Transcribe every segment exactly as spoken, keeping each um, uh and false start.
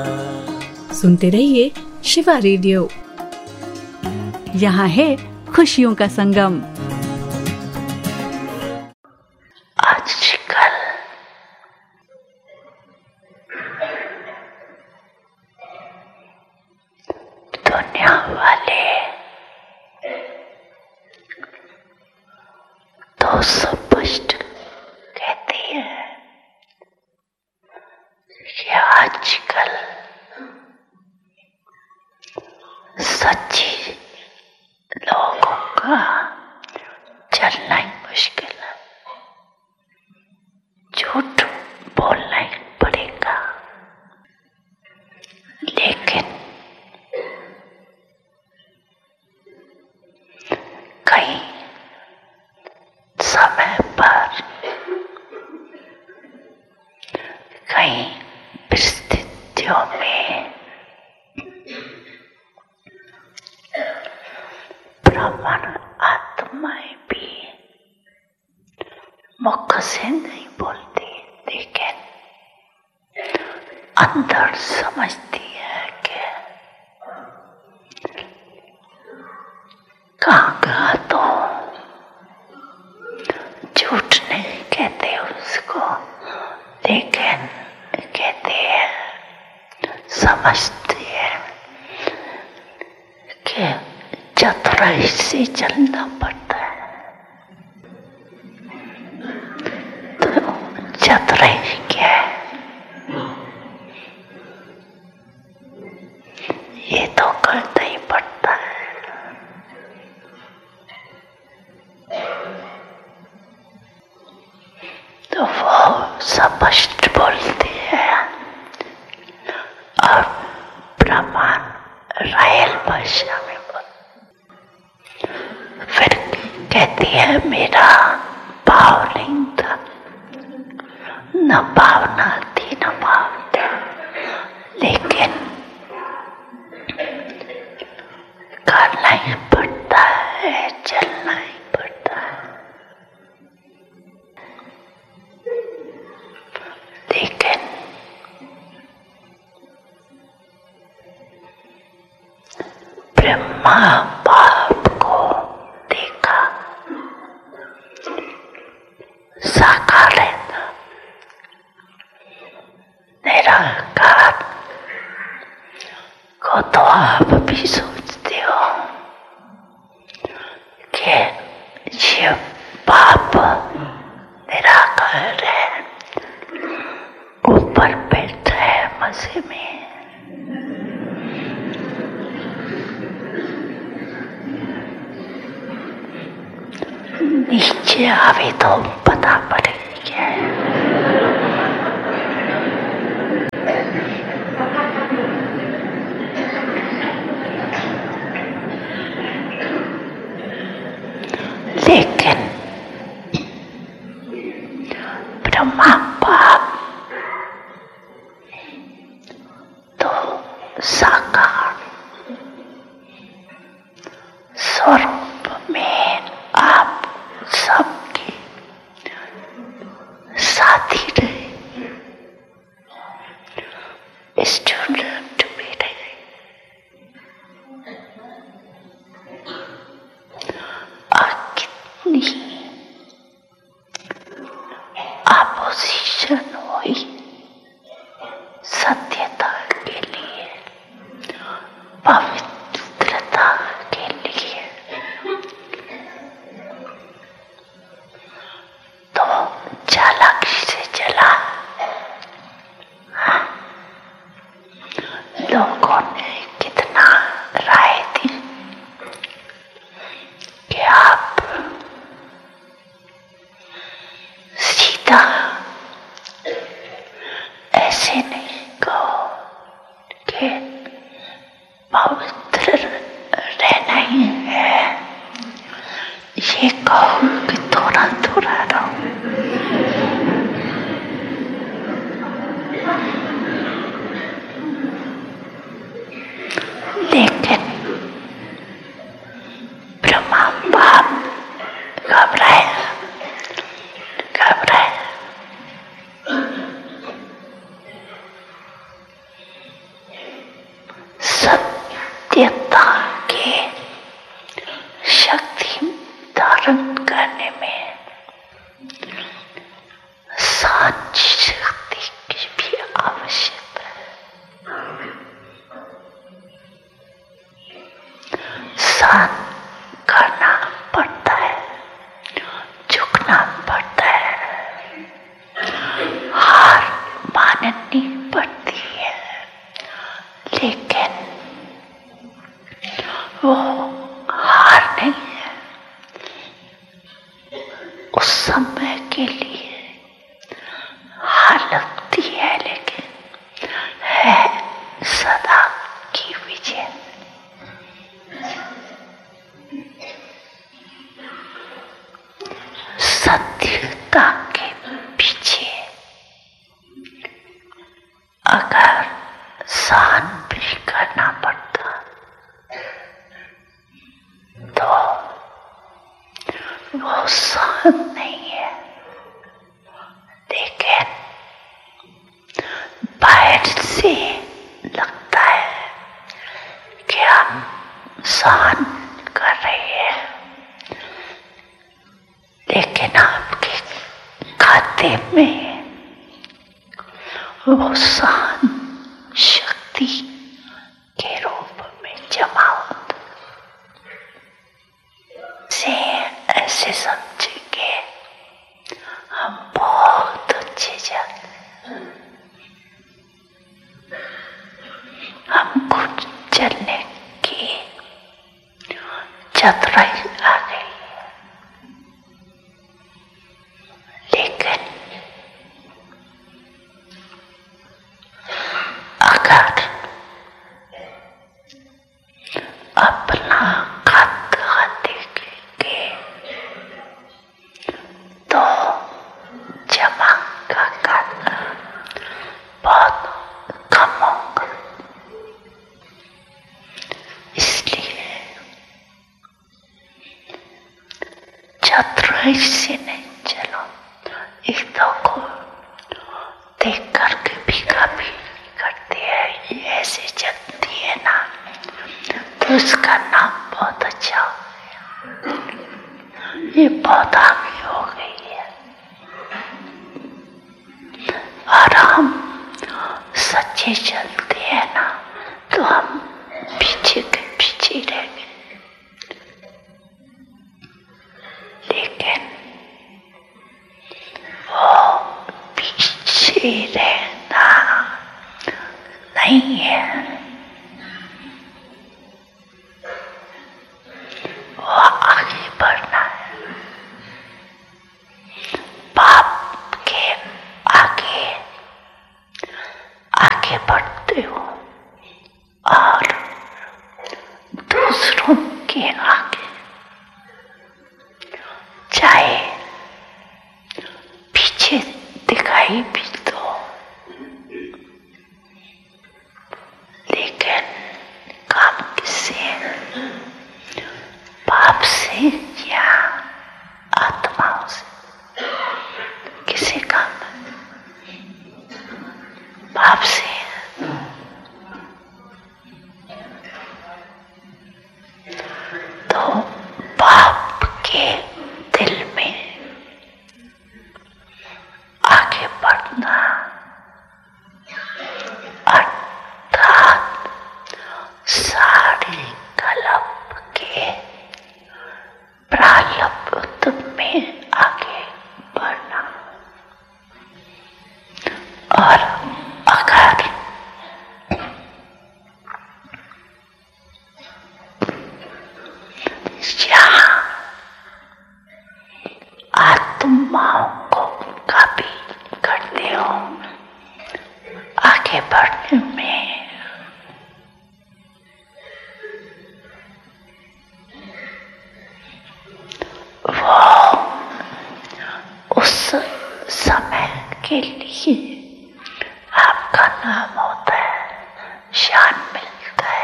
सुनते रहिए शिवा रेडियो। यहाँ है खुशियों का संगम। आजकल दुनिया वाले तो स्पष्ट कहते हैं कि आजकल सच्ची लोगों का चलना ही मुश्किल है, झूठ बोलना ही पड़ेगा। लेकिन कई समय पर कई परिस्थितियों में ब्राह्मण आत्माएं भी मुख से नहीं बोलती, लेकिन अंदर समझती है कि कहाँ कहाँ तो झूठ नहीं कहते उसको, लेकिन कहते हैं, समझते हैं कि चतुराई से चलना पड़ता है। तो चतुराई क्या है? ये तो करना ही पड़ता है। तो वो स्पष्ट बोलते हैं और ब्राह्मण रायल भाषा में बोलते। फिर कहती है मेरा भाव नहीं था, न भावना थी न भाव था, लेकिन करना ही पड़ता है, चलना ही पड़ता है। लेकिन ब्रह्मा बाप को देखा, साकार रहना, निराकार को तो आप भी सोचते हो कि ये बाप निराकार है, ऊपर बैठा है मजे में। नीचे आवे तो पता पड़ेगा। लेकिन ब्रह्मा बाप तो साकार स्वरूप में आप सबके साथी रहे, स्टूडेंट भी रहे। और कितनी अपोजिशन हुई सत्यता के लिए, पवित्रता के लिए, तो चालाक से चला। हाँ, लोगों ने कितना राय दी कि आप सीधा ऐसे नहीं कहो कि पवित्र रहना ही है, ये कहो कि थोड़ा थोड़ा रहो। लेकिन ब्रह्मा बाप घबराए घबराए सहन करना पड़ता है, झुकना पड़ता है, हार माननी पड़ती है, लेकिन वो हार नहीं है। उस समय के लिए हार लगती है, लेकिन है सदा की विजय। सत्यता के पीछे अगर सहन भी करना पड़ता तो वो सहन नहीं है, लेकिन बाहर से लगता है कि हम सहन कर रहे हैं, लेकिन आपके खाते में वो सहन शक्ति के रूप में जमा होता से ऐसे समझेंगे हम बहुत अच्छे जाते हैं, हमको चलने की चतुराई आ गई है, लेकिन अगर अपना खाका देखेंगे तो जमा का खाता बहुत कम होगा। इसलिए चतुराई से नहीं चलो, एक दो को देख करके भी कभी करते हैं, ये ऐसे चलती है ना, तो उसका नाम बहुत अच्छा हो गया, ये बहुत आगे हो गई है। और हम सच्चे चलते हैं ना, तो हम पीछे के पीछे रह गए, लेकिन वो पीछे रहना नहीं है, वो आगे बढ़ना है। पाप के आगे आगे बढ़ते हो और दूसरों के आगे चाहे पीछे दिखाई भी दो, लेकिन काम किससे है? पाप से या आत्माओं से? किसे काम है? पाप से। तो पाप के दिल में आगे बढ़ना अर्थात सारी कलप के प्रारब्ध में आगे बढ़ना। और अगर यहाँ आत्माओं को कभी करते हो आगे बढ़ने में, वो उस समय के लिए आपका नाम होता है, शान मिलता है।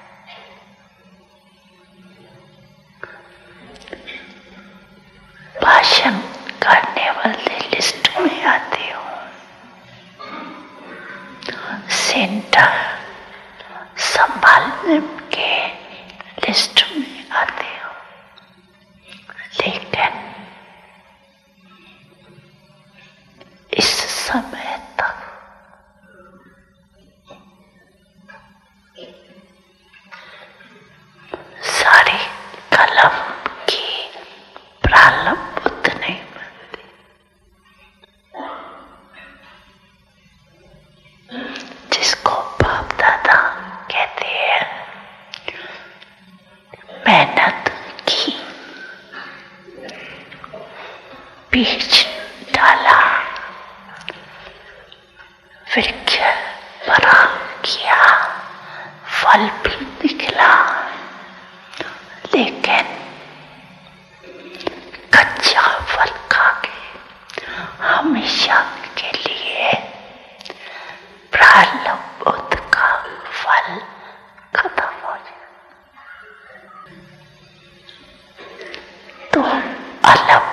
भाषण करने वाले लिस्ट में आते हो, सेंटर संभालने के लिस्ट में आते हो, लेकिन इस समय तक सारी फल भी निकला, लेकिन कच्चा फल खा के हमेशा के लिए प्रहलाद का फल